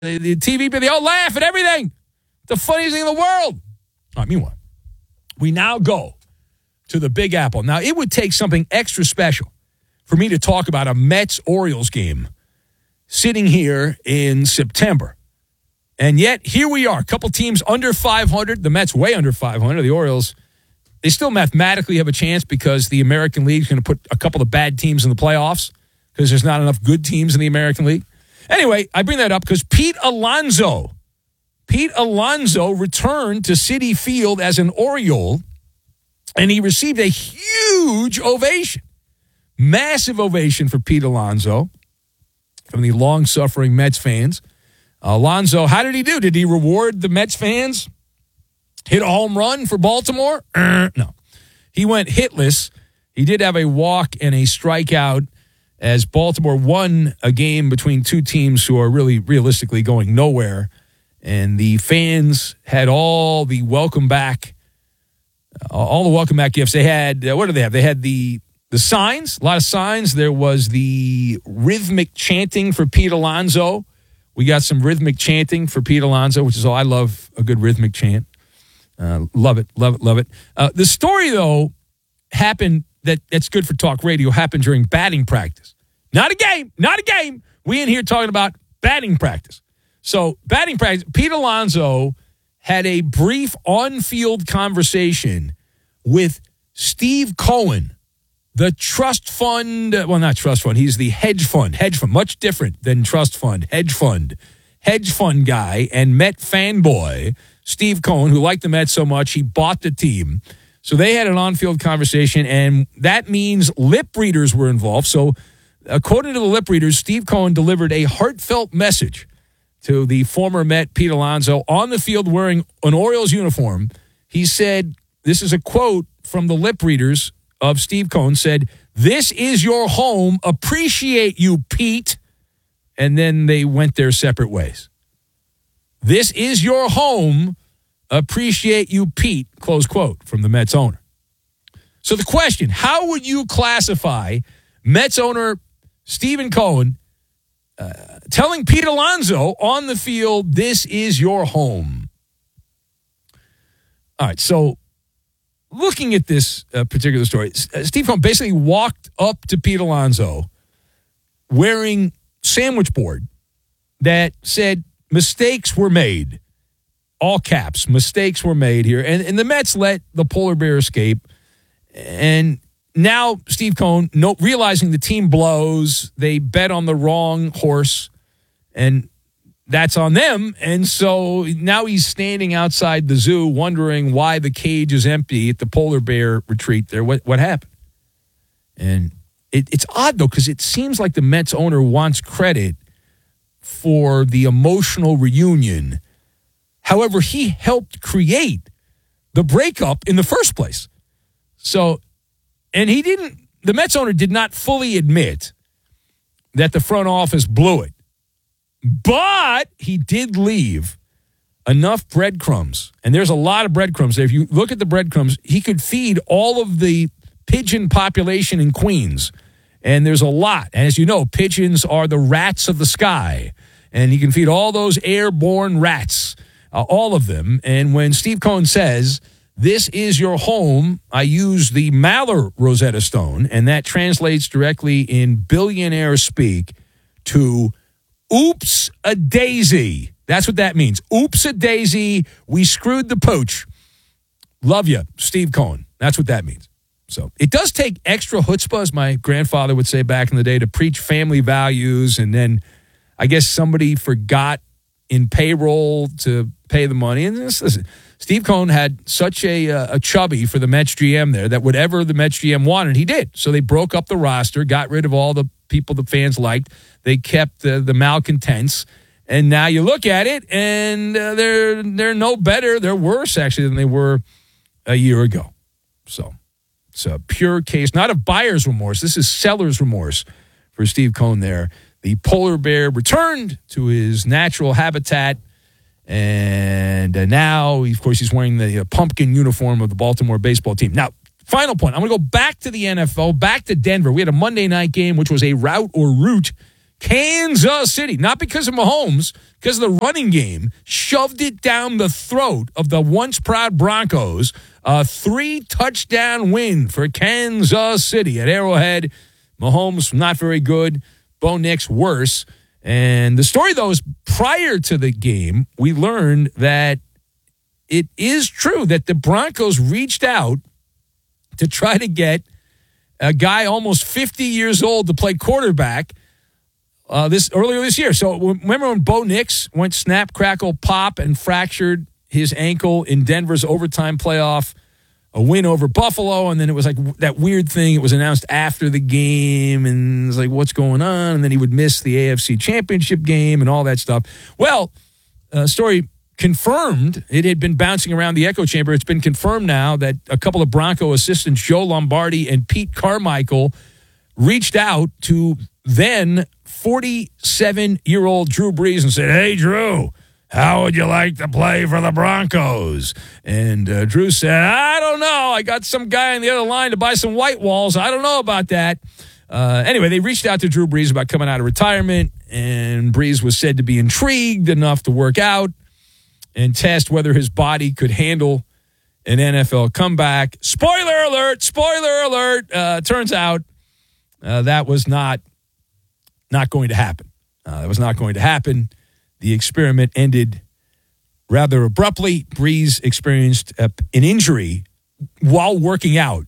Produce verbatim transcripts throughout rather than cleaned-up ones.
The, the T V, they all laugh at everything. The funniest thing in the world. All right, meanwhile, we now go to the Big Apple. Now, it would take something extra special for me to talk about a Mets-Orioles game sitting here in September. And yet, here we are. A couple teams under five hundred. The Mets way under five hundred. The Orioles, they still mathematically have a chance because the American League is going to put a couple of bad teams in the playoffs because there's not enough good teams in the American League. Anyway, I bring that up because Pete Alonso, Pete Alonso returned to Citi Field as an Oriole, and he received a huge ovation. Massive ovation for Pete Alonso from the long-suffering Mets fans. Alonso, how did he do? Did he reward the Mets fans? Hit a home run for Baltimore? Uh, no. He went hitless. He did have a walk and a strikeout as Baltimore won a game between two teams who are really realistically going nowhere. And the fans had all the welcome back, uh, all the welcome back gifts. They had, uh, what do they have? They had the the signs, a lot of signs. There was the rhythmic chanting for Pete Alonso. We got some rhythmic chanting for Pete Alonso, which is all I love, a good rhythmic chant. Uh, love it, love it, love it. Uh, the story, though, happened, that, that's good for talk radio, happened during batting practice. Not a game, not a game. We in here talking about batting practice. So, batting practice, Pete Alonso had a brief on-field conversation with Steve Cohen, the trust fund, well, not trust fund, he's the hedge fund, hedge fund, much different than trust fund, hedge fund, hedge fund guy and Met fanboy, Steve Cohen, who liked the Mets so much, he bought the team. So they had an on-field conversation, and that means lip readers were involved. So according to the lip readers, Steve Cohen delivered a heartfelt message to the former Met, Pete Alonso, on the field wearing an Orioles uniform. He said, this is a quote from the lip readers of Steve Cohen, said, "This is your home. Appreciate you, Pete." And then they went their separate ways. This is your home. Appreciate you, Pete, close quote from the Mets owner. So the question, how would you classify Mets owner Stephen Cohen uh, telling Pete Alonso on the field, this is your home? All right, so looking at this uh, particular story, uh, Steve Cohen basically walked up to Pete Alonso wearing sandwich board that said, mistakes were made. All caps, mistakes were made here. And, and the Mets let the polar bear escape. And now Steve Cohen, no, realizing the team blows, they bet on the wrong horse, and that's on them. And so now he's standing outside the zoo wondering why the cage is empty at the polar bear retreat there. What, what happened? And it, it's odd, though, because it seems like the Mets owner wants credit for the emotional reunion. However, he helped create the breakup in the first place. So, and he didn't, the Mets owner did not fully admit that the front office blew it. But he did leave enough breadcrumbs. And there's a lot of breadcrumbs there. If you look at the breadcrumbs, he could feed all of the pigeon population in Queens. And there's a lot. And as you know, pigeons are the rats of the sky. And he can feed all those airborne rats. Uh, all of them. And when Steve Cohen says, this is your home, I use the Maller Rosetta Stone, and that translates directly in billionaire speak to oops a daisy. That's what that means. Oops a daisy. We screwed the pooch. Love you, Steve Cohen. That's what that means. So it does take extra chutzpah, as my grandfather would say back in the day, to preach family values. And then I guess somebody forgot in payroll to pay the money. And this, listen, Steve Cohen had such a, uh, a chubby for the Mets G M there that whatever the Mets G M wanted, he did. So they broke up the roster, got rid of all the people the fans liked. They kept the, the malcontents. And now you look at it, and uh, they're they're no better. They're worse, actually, than they were a year ago. So it's a pure case, not of buyer's remorse. This is seller's remorse for Steve Cohen there. The polar bear returned to his natural habitat, and uh, now, of course, he's wearing the uh, pumpkin uniform of the Baltimore baseball team. Now, final point. I'm going to go back to the N F L, back to Denver. We had a Monday night game, which was a route or route Kansas City, not because of Mahomes, because of the running game, shoved it down the throat of the once proud Broncos. A three-touchdown win for Kansas City at Arrowhead. Mahomes not very good. Bo Nix worse. And the story, though, is prior to the game, we learned that it is true that the Broncos reached out to try to get a guy almost fifty years old to play quarterback uh, this earlier this year. So remember when Bo Nix went snap, crackle, pop, and fractured his ankle in Denver's overtime playoff, a win over Buffalo, and then it was like that weird thing. It was announced after the game, and it's like, what's going on? And then he would miss the A F C Championship game and all that stuff. Well, uh, story confirmed. It had been bouncing around the echo chamber. It's been confirmed now that a couple of Bronco assistants, Joe Lombardi and Pete Carmichael, reached out to then forty-seven-year-old Drew Brees and said, hey, Drew, how would you like to play for the Broncos? And uh, Drew said, I don't know. I got some guy on the other line to buy some white walls. I don't know about that. Uh, anyway, they reached out to Drew Brees about coming out of retirement, and Brees was said to be intrigued enough to work out and test whether his body could handle an N F L comeback. Spoiler alert, spoiler alert. Uh, turns out uh, that was not, not going to happen. Uh, that was not going to happen. The experiment ended rather abruptly. Brees experienced a, an injury while working out.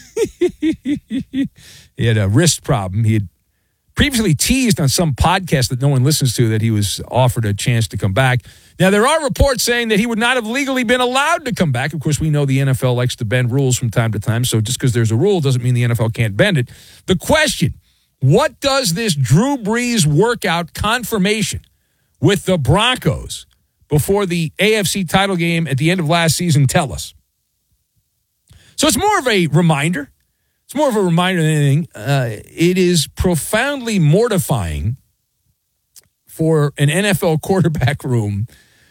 He had a wrist problem. He had previously teased on some podcast that no one listens to that he was offered a chance to come back. Now, there are reports saying that he would not have legally been allowed to come back. Of course, we know the N F L likes to bend rules from time to time, so just because there's a rule doesn't mean the N F L can't bend it. The question, what does this Drew Brees workout confirmation with the Broncos before the A F C title game at the end of last season tell us? So it's more of a reminder. It's more of a reminder than anything. Uh, it is profoundly mortifying for an N F L quarterback room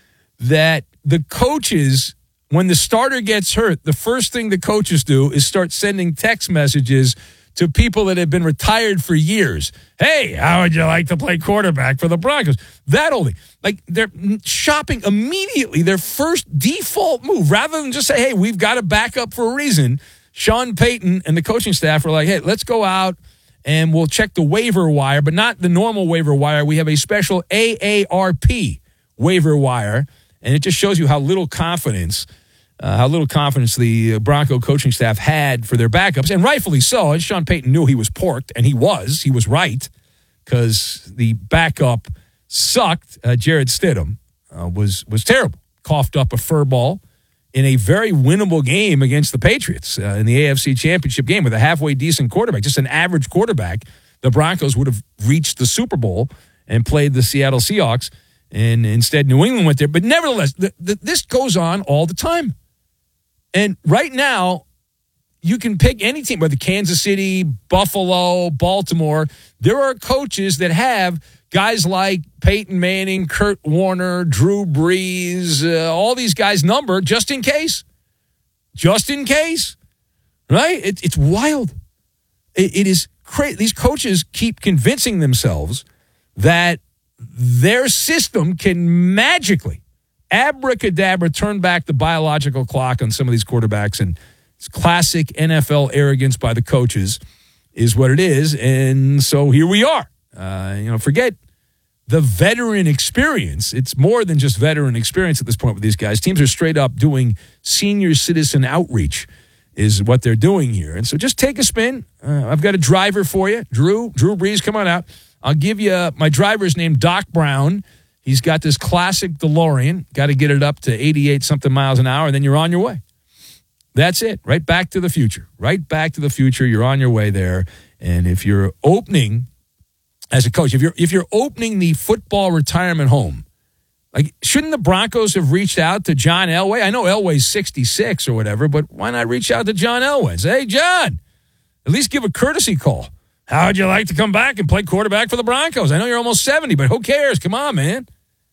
that the coaches, when the starter gets hurt, the first thing the coaches do is start sending text messages to people that have been retired for years. Hey, how would you like to play quarterback for the Broncos? That only. Like, they're shopping immediately. Their first default move, rather than just say, hey, we've got a backup for a reason, Sean Payton and the coaching staff are like, hey, let's go out and we'll check the waiver wire, but not the normal waiver wire. We have a special A A R P waiver wire, and it just shows you how little confidence Uh, how little confidence the Bronco coaching staff had for their backups, and rightfully so. And Sean Payton knew he was porked, and he was. He was right, because the backup sucked. Uh, Jared Stidham uh, was was terrible. Coughed up a fur ball in a very winnable game against the Patriots uh, in the A F C Championship game with a halfway decent quarterback, just an average quarterback. The Broncos would have reached the Super Bowl and played the Seattle Seahawks, and instead New England went there. But nevertheless, the, the, this goes on all the time. And right now, you can pick any team, whether Kansas City, Buffalo, Baltimore. There are coaches that have guys like Peyton Manning, Kurt Warner, Drew Brees, uh, all these guys numbered just in case. Just in case. Right? It, it's wild. It, it is crazy. These coaches keep convincing themselves that their system can magically, abracadabra, turn back the biological clock on some of these quarterbacks, and it's classic N F L arrogance by the coaches is what it is. And so here we are. Uh, you know, forget the veteran experience. It's more than just veteran experience at this point with these guys. Teams are straight up doing senior citizen outreach is what they're doing here. And so just take a spin. Uh, I've got a driver for you. Drew, Drew Brees, come on out. I'll give you, my driver's named Doc Brown. He's got this classic DeLorean. Got to get it up to eighty-eight something miles an hour, and then you're on your way. That's it. Right back to the future. Right back to the future. You're on your way there. And if you're opening, as a coach, if you're if you're opening the football retirement home, like, shouldn't the Broncos have reached out to John Elway? I know Elway's sixty-six or whatever, but why not reach out to John Elway and say, hey, John, at least give a courtesy call. How would you like to come back and play quarterback for the Broncos? I know you're almost seventy, but who cares? Come on, man.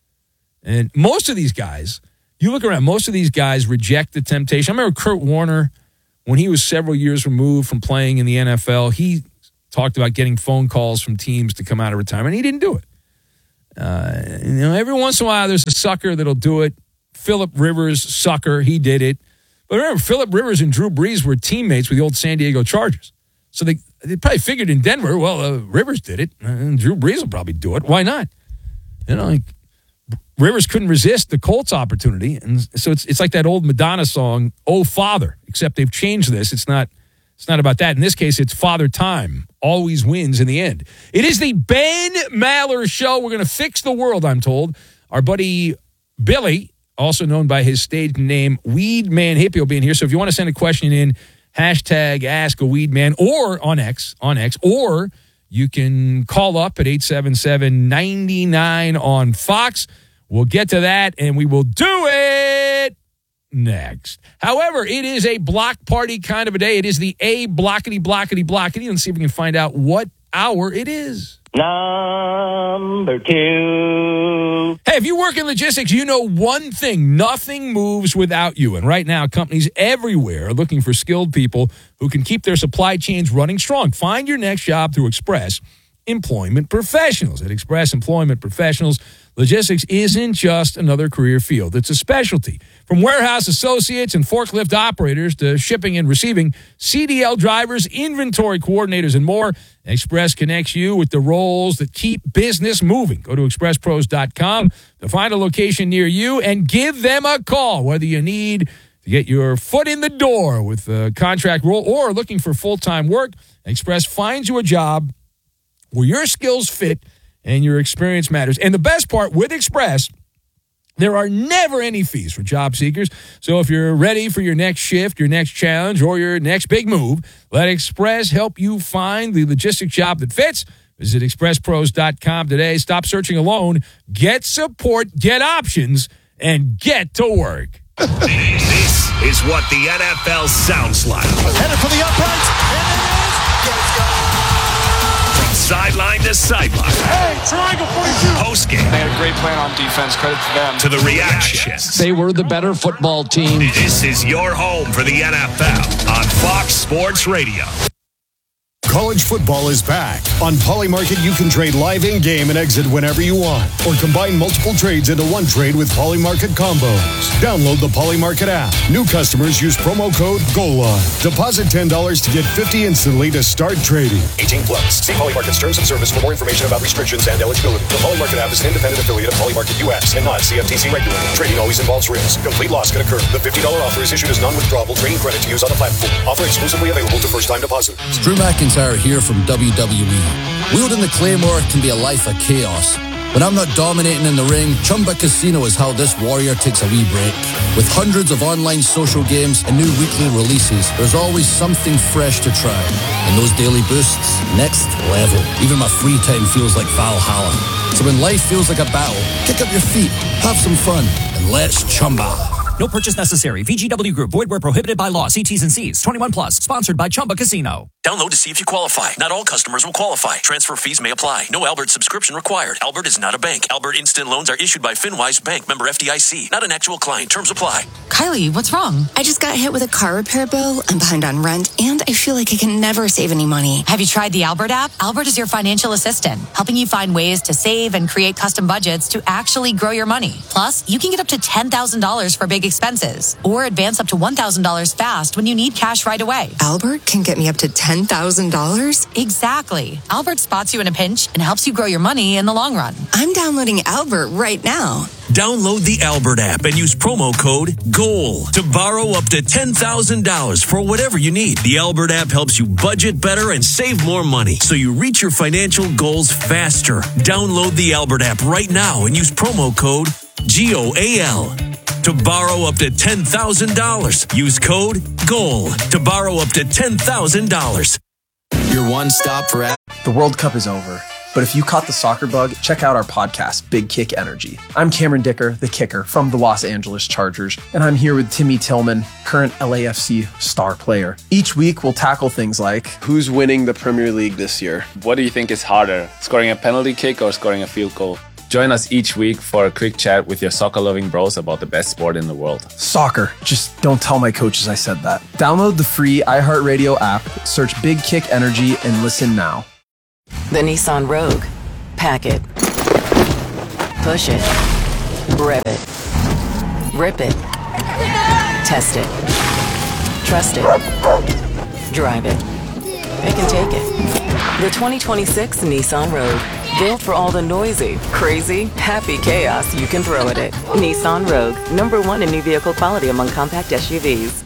And most of these guys, you look around, most of these guys reject the temptation. I remember Kurt Warner, when he was several years removed from playing in the N F L, he talked about getting phone calls from teams to come out of retirement. He didn't do it. Uh, you know, every once in a while, there's a sucker that'll do it. Phillip Rivers, sucker, he did it. But remember, Phillip Rivers and Drew Brees were teammates with the old San Diego Chargers. So they, they probably figured in Denver, well, uh, Rivers did it, and Drew Brees will probably do it. Why not? You know, like, Rivers couldn't resist the Colts opportunity. And so it's it's like that old Madonna song, Oh, Father, except they've changed this. It's not it's not about that. In this case, it's Father Time always wins in the end. It is the Ben Maller Show. We're going to fix the world, I'm told. Our buddy Billy, also known by his stage name, Weed Man Hippie, will be in here. So if you want to send a question in, hashtag Ask a Weed Man, or on X, on X, or you can call up at eight seven seven, nine nine on Fox. We'll get to that, and we will do it next. However, it is a block party kind of a day. It is the A blockety, blockety, blockety. Let's see if we can find out what hour it is. Number two. Hey, if you work in logistics, you know one thing. Nothing moves without you. And right now, companies everywhere are looking for skilled people who can keep their supply chains running strong. Find your next job through Express Employment Professionals. At Express Employment Professionals, logistics isn't just another career field. It's a specialty. From warehouse associates and forklift operators to shipping and receiving, C D L drivers, inventory coordinators, and more, Express connects you with the roles that keep business moving. Go to express pros dot com to find a location near you and give them a call, whether you need to get your foot in the door with a contract role or looking for full-time work. Express finds you a job where your skills fit and your experience matters. And the best part, with Express, there are never any fees for job seekers. So if you're ready for your next shift, your next challenge, or your next big move, let Express help you find the logistics job that fits. Visit express pros dot com today. Stop searching alone. Get support, get options, and get to work. This is what the N F L sounds like. Headed for the uprights, and it is. Let's go. From sideline to sideline. Hey, triangle forty-two. Postgame. They had a great plan on defense. Credit to them. To the reactions. They were the better football team. This is your home for the N F L on Fox Sports Radio. College football is back. On Polymarket, you can trade live in-game and exit whenever you want, or combine multiple trades into one trade with Polymarket combos. Download the Polymarket app. New customers use promo code GOALLINE. Deposit ten dollars to get fifty dollars instantly to start trading. eighteen plus. See Polymarket's terms of service for more information about restrictions and eligibility. The Polymarket app is an independent affiliate of Polymarket U S and not C F T C regulated. Trading always involves risk. Complete loss can occur. The fifty dollars offer is issued as non-withdrawable trading credit to use on the platform. Offer exclusively available to first-time depositors. Drew McIntyre here from W W E. Wielding the Claymore can be a life of chaos. When I'm not dominating in the ring, Chumba Casino is how this warrior takes a wee break. With hundreds of online social games and new weekly releases, there's always something fresh to try. And those daily boosts, next level. Even my free time feels like Valhalla. So when life feels like a battle, kick up your feet, have some fun, and let's Chumba. No purchase necessary. V G W Group. Void where prohibited by law. See T's and C's. twenty-one plus. Sponsored by Chumba Casino. Download to see if you qualify. Not all customers will qualify. Transfer fees may apply. No Albert subscription required. Albert is not a bank. Albert Instant Loans are issued by FinWise Bank. Member F D I C. Not an actual client. Terms apply. Kylie, what's wrong? I just got hit with a car repair bill. I'm behind on rent, and I feel like I can never save any money. Have you tried the Albert app? Albert is your financial assistant, helping you find ways to save and create custom budgets to actually grow your money. Plus, you can get up to ten thousand dollars for big expenses, or advance up to one thousand dollars fast when you need cash right away. Albert can get me up to ten thousand dollars? Exactly. Albert spots you in a pinch and helps you grow your money in the long run. I'm downloading Albert right now. Download the Albert app and use promo code GOAL to borrow up to ten thousand dollars for whatever you need. The Albert app helps you budget better and save more money so you reach your financial goals faster. Download the Albert app right now and use promo code G O A L to borrow up to ten thousand dollars. Use code GOAL to borrow up to ten thousand dollars. Your one stop for... The World Cup is over, but if you caught the soccer bug, check out our podcast, Big Kick Energy. I'm Cameron Dicker, the kicker from the Los Angeles Chargers, and I'm here with Timmy Tillman, current L A F C star player. Each week, we'll tackle things like... Who's winning the Premier League this year? What do you think is harder, scoring a penalty kick or scoring a field goal? Join us each week for a quick chat with your soccer-loving bros about the best sport in the world. Soccer. Just don't tell my coaches I said that. Download the free iHeartRadio app, search Big Kick Energy, and listen now. The Nissan Rogue. Pack it. Push it. Rev it. Rip it. Test it. Trust it. Drive it. It can take it. The twenty twenty-six Nissan Rogue. Built for all the noisy, crazy, happy chaos you can throw at it. Nissan Rogue. Number one in new vehicle quality among compact S U Vs.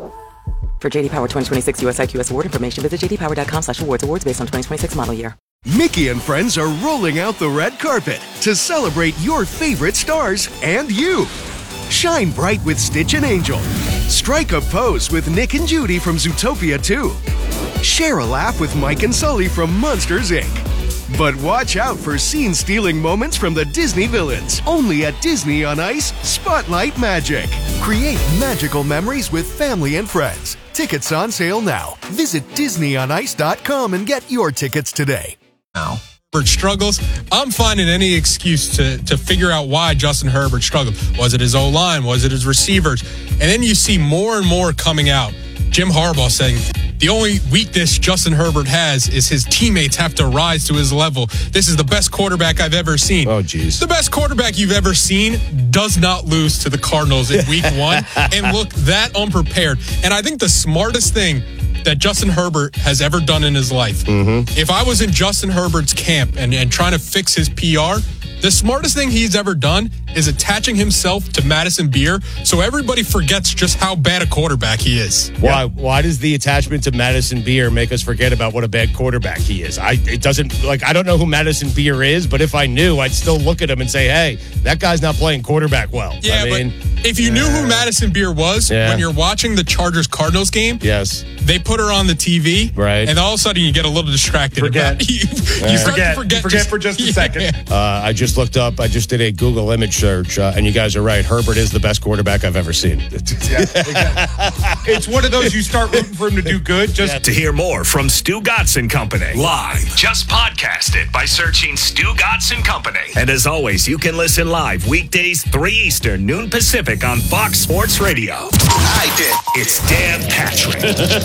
For J D Power twenty twenty-six U S I Q S award information, visit j d power dot com slash awards. Awards based on twenty twenty-six model year. Mickey and friends are rolling out the red carpet to celebrate your favorite stars and you. Shine bright with Stitch and Angel. Strike a pose with Nick and Judy from Zootopia two. Share a laugh with Mike and Sully from Monsters, Incorporated. But watch out for scene-stealing moments from the Disney villains. Only at Disney on Ice, Spotlight Magic. Create magical memories with family and friends. Tickets on sale now. Visit disney on ice dot com and get your tickets today. Now. Herbert struggles. I'm finding any excuse to to figure out why Justin Herbert struggled. Was it his O-line? Was it his receivers? And then you see more and more coming out. Jim Harbaugh saying the only weakness Justin Herbert has is his teammates have to rise to his level. This is the best quarterback I've ever seen. Oh, geez. The best quarterback you've ever seen does not lose to the Cardinals in week one and look that unprepared. And I think the smartest thing that Justin Herbert has ever done in his life, mm-hmm. if I was in Justin Herbert's camp and, and trying to fix his P R, the smartest thing he's ever done is attaching himself to Madison Beer so everybody forgets just how bad a quarterback he is. Why yeah. Why does the attachment to Madison Beer make us forget about what a bad quarterback he is? I it doesn't like I don't know who Madison Beer is, but if I knew, I'd still look at him and say, hey, that guy's not playing quarterback well. Yeah, I mean, but if you knew who Madison Beer was yeah. when you're watching the Chargers-Cardinals game, yes, they put her on the T V, right, and all of a sudden you get a little distracted. Forget. About, you, yeah. you forget. forget, forget just, for just a yeah. second. Uh, I just looked up. I just did a Google image search, uh, and you guys are right. Herbert is the best quarterback I've ever seen. Yeah, exactly. It's one of those you start rooting for him to do good. Just yeah. To hear more from Stu Gatz and Company live, just podcast it by searching Stu Gatz and Company. And as always, you can listen live weekdays three Eastern, noon Pacific on Fox Sports Radio. I did. It's Dan Patrick.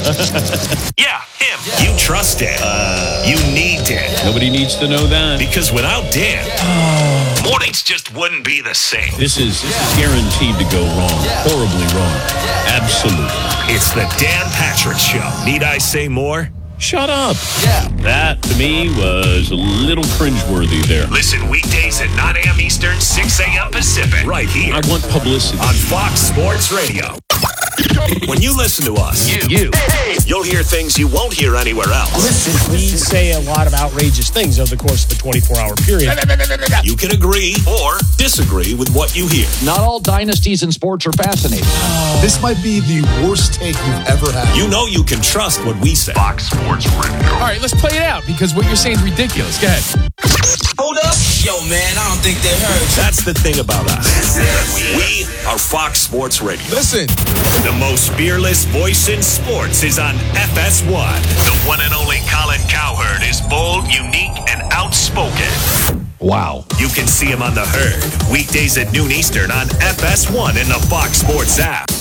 Yeah, him. Yeah. You trust it. Uh, you need it. Nobody needs to know that. Because without Dan, oh. mornings just wouldn't be the same. This is, this is guaranteed to go wrong. Horribly wrong. Absolutely. It's the Dan Patrick Show. Need I say more? Shut up. Yeah. That, to me, was a little cringeworthy there. Listen weekdays at nine a.m. Eastern, six a.m. Pacific. Right here. I want publicity. On Fox Sports Radio. When you listen to us, you, you you'll hear things you won't hear anywhere else. Listen, we say a lot of outrageous things over the course of a twenty-four hour period. You can agree or disagree with what you hear. Not all dynasties in sports are fascinating. This might be the worst take you've ever had. You know you can trust what we say. Fox Sports Radio. All right, let's play it out because what you're saying is ridiculous. Go ahead. Hold up. Yo, man, I don't think they heard. That's the thing about us. We are Fox Sports Radio. Listen. The most fearless voice in sports is on F S one. The one and only Colin Cowherd is bold, unique, and outspoken. Wow. You can see him on The Herd. Weekdays at noon Eastern on F S one in the Fox Sports app.